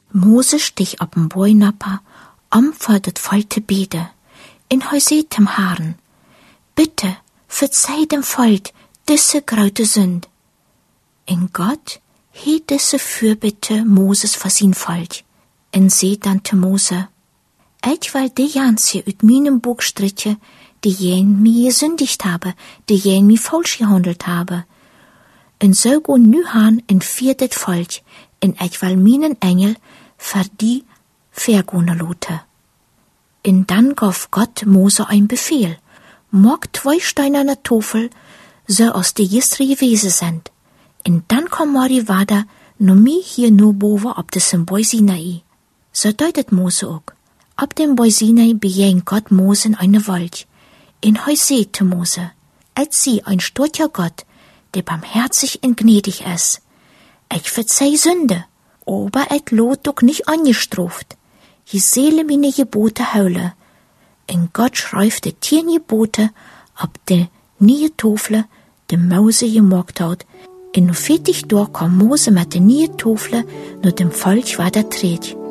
Mose stich op een boinapper, om voor het volk te bidden. En hij zei dem Herrn, bitte, verzeih dem volk diese grote Sünde. En Gott hielt diese Fürbitte Moses voor zijn volk. En zei dan te Mose, ich will die Janse uit meinem Buch strichen, die jen mir gesündigt habe, die jen mir falsch gehandelt habe. En so go nu han en vier dit volk, en ich will meinen Engel für die vergone lote. En dann gaf Gott Mose ein Befehl, mag 2 steinerne Tafel, so als die gisteren gewesen sind. En dann kam Mari Wada no mi hier no boven op de Symbol Sinai. So deutet Mose ook. Op dem Boi Sinai bejeng Gott Mose in eine Wolk. En hij zei te Mose, ich zie ein storcher Gott, der barmherzig und gnädig ist. Ich verzeih Sünde, aber ich lot doch nicht angestraft. Je seele meine Gebote houden. En Gott schreift die 10 Gebote op de nieuwe Tafel, die Mose gemaakt had. En no 40 Tage kam Mose met de nieuwe Tafel naar dem Volk weiter tred.